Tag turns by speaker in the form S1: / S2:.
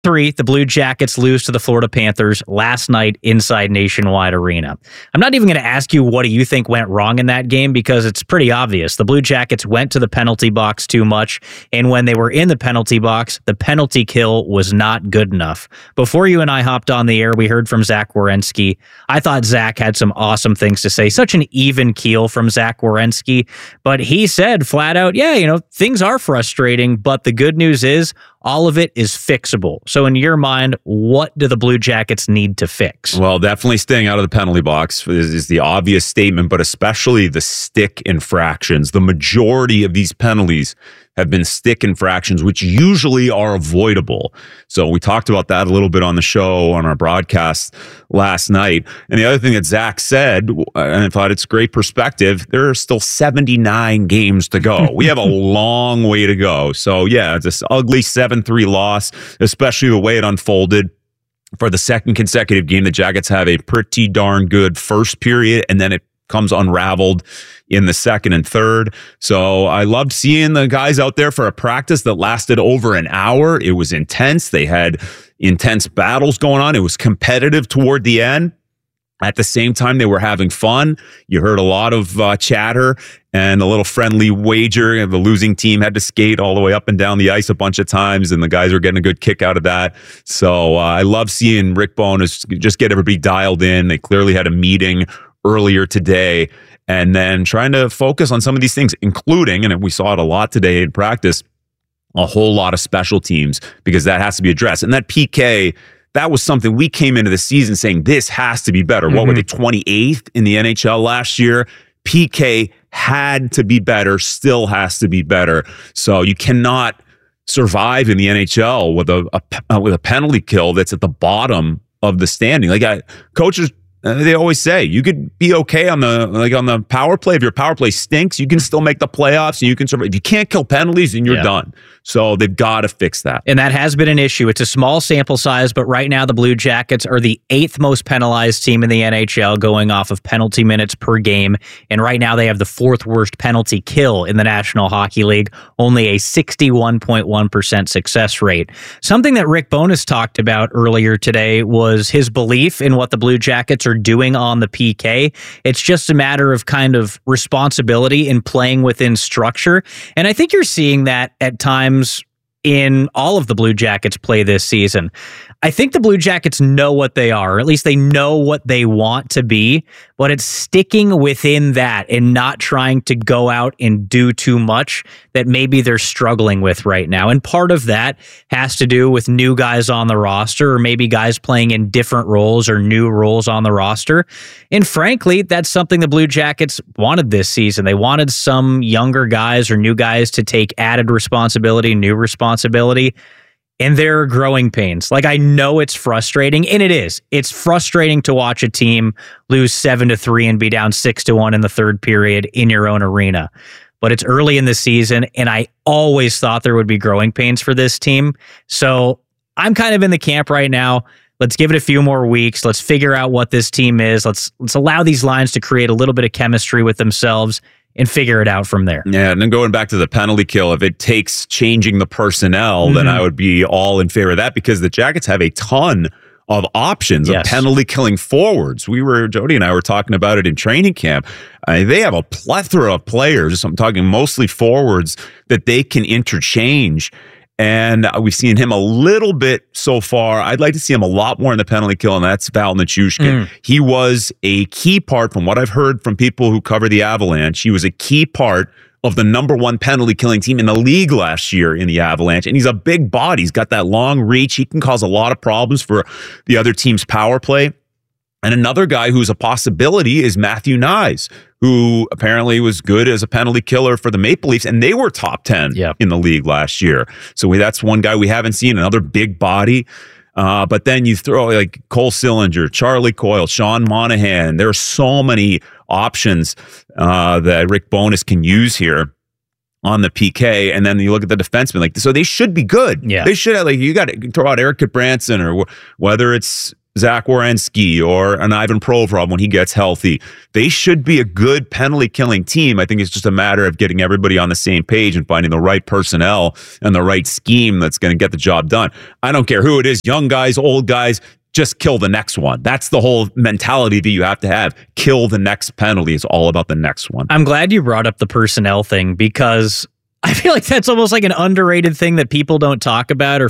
S1: 3, the Blue Jackets lose to the Florida Panthers last night inside Nationwide Arena. I'm not even going to ask you what do you think went wrong in that game because it's pretty obvious. The Blue Jackets went to the penalty box too much, and when they were in the penalty box, the penalty kill was not good enough. Before you and I hopped on the air, we heard from Zach Werenski. I thought Zach had some awesome things to say. Such an even keel from Zach Werenski, but he said flat out, yeah, things are frustrating, but the good news is all of it is fixable. So in your mind, what do the Blue Jackets need to fix?
S2: Well, definitely staying out of the penalty box is the obvious statement, but especially the stick infractions. The majority of these penalties have been stick infractions, which usually are avoidable. So we talked about that a little bit on the show, on our broadcast last night. And the other thing that Zach said, and I thought it's great perspective, there are still 79 games to go. We have a long way to go. So yeah, it's this ugly 7-3 loss, especially the way it unfolded. For the second consecutive game, the Jackets have a pretty darn good first period, and then it comes unraveled in the second and third. So I loved seeing the guys out there for a practice that lasted over an hour. It was intense. They had intense battles going on. It was competitive toward the end. At the same time, they were having fun. You heard a lot of chatter and a little friendly wager. The losing team had to skate all the way up and down the ice a bunch of times, and the guys were getting a good kick out of that. So I love seeing Rick Bowness just get everybody dialed in. They clearly had a meeting earlier today, and then trying to focus on some of these things, including, and we saw it a lot today in practice, a whole lot of special teams, because that has to be addressed. And that PK, that was something we came into the season saying this has to be better. What were they, 28th in the NHL last year? PK had to be better, still has to be better. So you cannot survive in the NHL with a penalty kill that's at the bottom of the standing. Coaches, they always say you could be okay on the power play. If your power play stinks, you can still make the playoffs and you can survive. If you can't kill penalties, then you're done. So they've got to fix that.
S1: And that has been an issue. It's a small sample size, but right now the Blue Jackets are the 8th most penalized team in the NHL going off of penalty minutes per game. And right now they have the 4th worst penalty kill in the National Hockey League, only a 61.1% success rate. Something that Rick Bowness talked about earlier today was his belief in what the Blue Jackets are doing on the PK. It's just a matter of kind of responsibility in playing within structure. And I think you're seeing that at times in all of the Blue Jackets play this season. I think the Blue Jackets know what they are, or at least they know what they want to be, but it's sticking within that and not trying to go out and do too much that maybe they're struggling with right now. And part of that has to do with new guys on the roster, or maybe guys playing in different roles or new roles on the roster. And frankly, that's something the Blue Jackets wanted this season. They wanted some younger guys or new guys to take added responsibility, new responsibility. And there are growing pains. I know it's frustrating, and it is. It's frustrating to watch a team lose 7-3 and be down 6-1 in the third period in your own arena. But it's early in the season, and I always thought there would be growing pains for this team. So I'm kind of in the camp right now. Let's give it a few more weeks. Let's figure out what this team is. Let's allow these lines to create a little bit of chemistry with themselves and figure it out from there.
S2: Yeah, and then going back to the penalty kill, if it takes changing the personnel, then I would be all in favor of that, because the Jackets have a ton of options of penalty killing forwards. Jody and I were talking about it in training camp. They have a plethora of players, I'm talking mostly forwards, that they can interchange. And we've seen him a little bit so far. I'd like to see him a lot more in the penalty kill, and that's Val Nichushkin. He was a key part, from what I've heard from people who cover the Avalanche, he was a key part of the number 1 penalty killing team in the league last year in the Avalanche. And he's a big body. He's got that long reach. He can cause a lot of problems for the other team's power play. And another guy who's a possibility is Matthew Knies, who apparently was good as a penalty killer for the Maple Leafs, and they were top 10 in the league last year. So that's one guy we haven't seen, another big body. But then you throw Cole Sillinger, Charlie Coyle, Sean Monahan. There are so many options that Rick Bowness can use here on the PK. And then you look at the defensemen, so they should be good. Yeah. They should have, you got to throw out Eric Goodbranson, or whether it's Zach Werenski or an Ivan Provorov when he gets healthy. They should be a good penalty killing team. I think it's just a matter of getting everybody on the same page and finding the right personnel and the right scheme that's going to get the job done. I don't care who it is, young guys, old guys, just kill the next one. That's the whole mentality that you have to have. Kill the next penalty. It's all about the next one.
S1: I'm glad you brought up the personnel thing because I feel like that's almost like an underrated thing that people don't talk about or